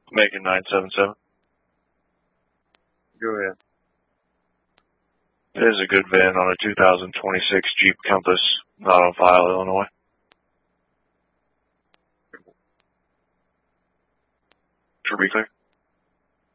Making 977. Go ahead. It is a good VIN on a 2026 Jeep Compass, not on file, Illinois. To be clear.